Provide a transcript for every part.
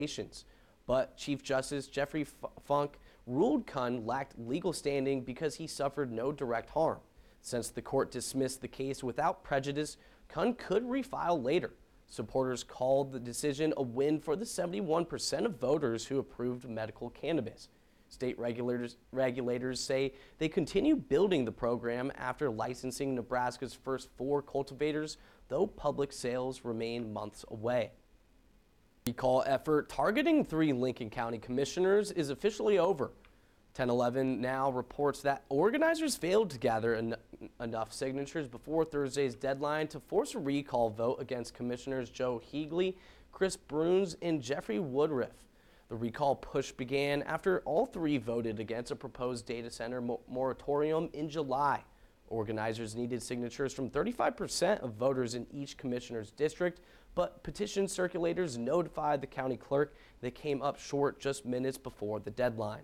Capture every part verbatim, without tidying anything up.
investigations. But Chief Justice Jeffrey Funk ruled Kunn lacked legal standing because he suffered no direct harm. Since the court dismissed the case without prejudice, Kunn could refile later. Supporters called the decision a win for the seventy-one percent of voters who approved medical cannabis. State regulators, regulators say they continue building the program after licensing Nebraska's first four cultivators, though public sales remain months away. The recall effort targeting three Lincoln County commissioners is officially over. ten eleven now reports that organizers failed to gather en enough signatures before Thursday's deadline to force a recall vote against Commissioners Joe Higley, Chris Bruns, and Jeffrey Woodruff. The recall push began after all three voted against a proposed data center mo moratorium in July. Organizers needed signatures from thirty-five percent of voters in each commissioner's district, but petition circulators notified the county clerk they came up short just minutes before the deadline.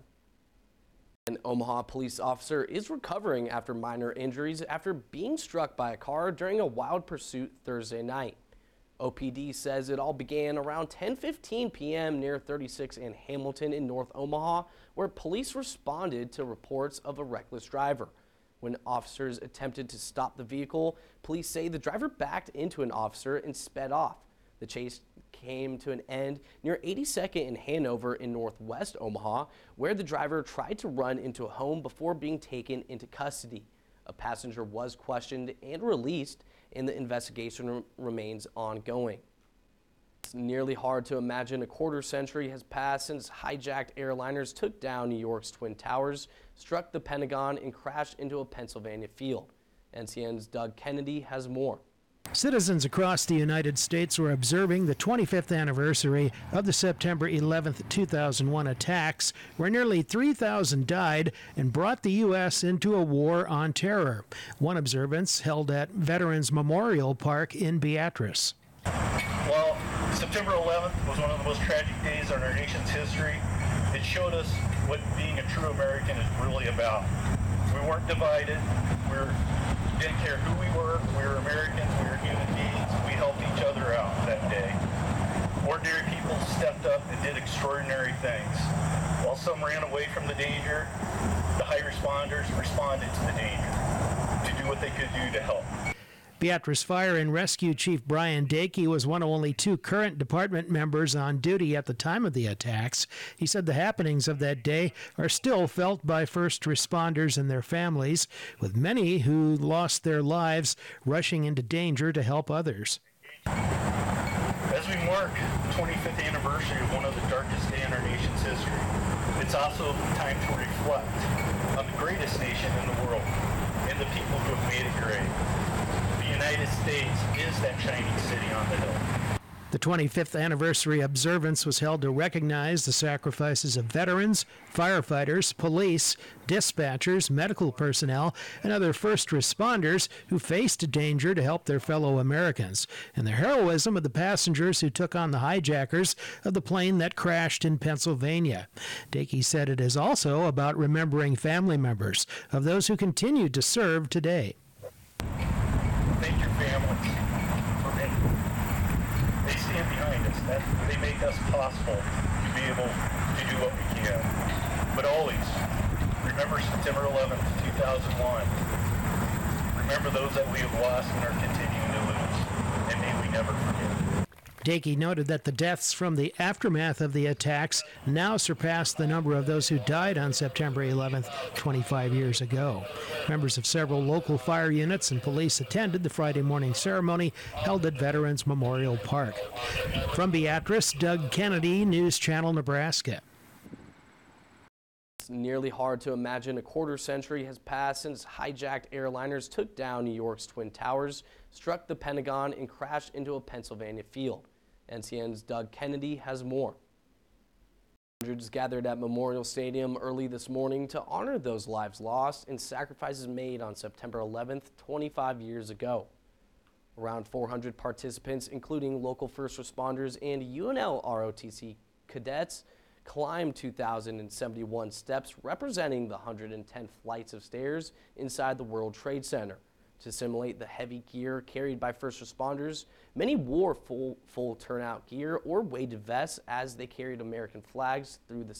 An Omaha police officer is recovering after minor injuries after being struck by a car during a wild pursuit Thursday night. O P D says it all began around ten fifteen p m near thirty-six and Hamilton in North Omaha, where police responded to reports of a reckless driver. When officers attempted to stop the vehicle, police say the driver backed into an officer and sped off. The chase came to an end near eighty-second and Hanover in northwest Omaha, where the driver tried to run into a home before being taken into custody. A passenger was questioned and released, and the investigation remains ongoing. It's nearly hard to imagine a quarter century has passed since hijacked airliners took down New York's Twin Towers, struck the Pentagon, and crashed into a Pennsylvania field. N C N's Doug Kennedy has more. Citizens across the United States were observing the twenty-fifth anniversary of the September eleventh, two thousand one attacks, where nearly three thousand died and brought the U S into a war on terror. One observance held at Veterans Memorial Park in Beatrice. Well, September eleventh was one of the most tragic days in our nation's history. It showed us what being a true American is really about. We weren't divided. We were didn't care who we were. We were Americans. We were human beings. We helped each other out that day. Ordinary people stepped up and did extraordinary things. While some ran away from the danger, the high responders responded to the danger to do what they could do to help. Beatrice Fire and Rescue Chief Brian Dakey was one of only two current department members on duty at the time of the attacks. He said the happenings of that day are still felt by first responders and their families, with many who lost their lives rushing into danger to help others. As we mark the twenty-fifth anniversary of one of the darkest days in our nation's history, it's also time to reflect on the greatest nation in the world and the people who have made it great. The United States is that shining city on the hill. The twenty-fifth anniversary observance was held to recognize the sacrifices of veterans, firefighters, police, dispatchers, medical personnel, and other first responders who faced danger to help their fellow Americans, and the heroism of the passengers who took on the hijackers of the plane that crashed in Pennsylvania. Dakey said it is also about remembering family members of those who continue to serve today. Thank your families for being, they stand behind us. That, they make us possible to be able to do what we can. But always, remember September eleventh, two thousand one. Remember those that we have lost and are continuing to lose. And may we never forget. Dakey noted that the deaths from the aftermath of the attacks now surpass the number of those who died on September eleventh, twenty-five years ago. Members of several local fire units and police attended the Friday morning ceremony held at Veterans Memorial Park. From Beatrice, Doug Kennedy, News Channel, Nebraska. It's nearly hard to imagine a quarter century has passed since hijacked airliners took down New York's Twin Towers, struck the Pentagon, and crashed into a Pennsylvania field. N C N's Doug Kennedy has more. Hundreds gathered at Memorial Stadium early this morning to honor those lives lost and sacrifices made on September eleventh, twenty-five years ago. Around four hundred participants, including local first responders and U N L R O T C cadets, climbed two thousand seventy-one steps representing the one hundred ten flights of stairs inside the World Trade Center. To simulate the heavy gear carried by first responders, many wore full, full turnout gear or weighted vests as they carried American flags through the